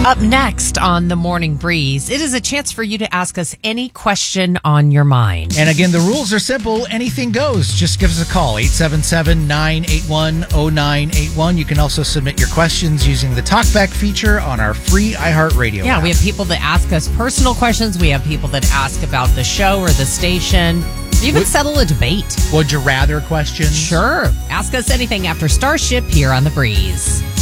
Up next on The Morning Breeze, it is a chance for you to ask us any question on your mind. And again, the rules are simple. Anything goes. Just give us a call, 877-981-0981. You can also submit your questions using the TalkBack feature on our free iHeartRadio app. We have people that ask us personal questions. We have people that ask about the show or the station. Even settle a debate. Would you rather questions? Sure. Ask us anything after Starship here on The Breeze.